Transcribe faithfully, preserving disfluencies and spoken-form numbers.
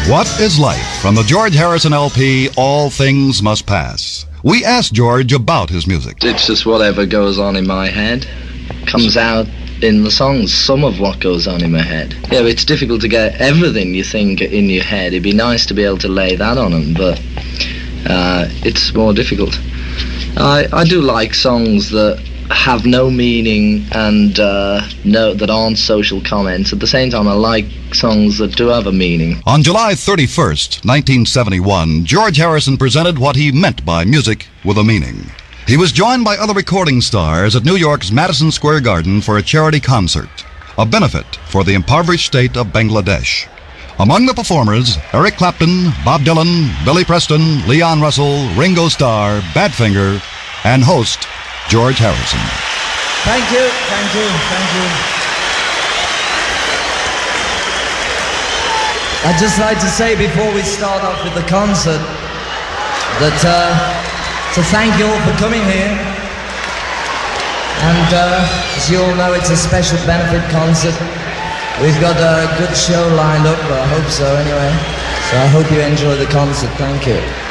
What is life? From the George Harrison L P, All Things Must Pass. We asked George about his music. It's just whatever goes on in my head comes out in the songs, some of what goes on in my head. Yeah, it's difficult to get everything you think in your head. It'd be nice to be able to lay that on them, but uh, it's more difficult. I, I do like songs that have no meaning and uh, no, that aren't social comments. At the same time, I like songs that do have a meaning. On July thirty-first, nineteen seventy-one, George Harrison presented what he meant by music with a meaning. He was joined by other recording stars at New York's Madison Square Garden for a charity concert, a benefit for the impoverished state of Bangladesh. Among the performers, Eric Clapton, Bob Dylan, Billy Preston, Leon Russell, Ringo Starr, Badfinger, and host George Harrison. Thank you, thank you, thank you. I'd just like to say before we start off with the concert that uh, to thank you all for coming here. And uh, as you all know, it's a special benefit concert. We've got a good show lined up, I hope so anyway. So I hope you enjoy the concert. Thank you.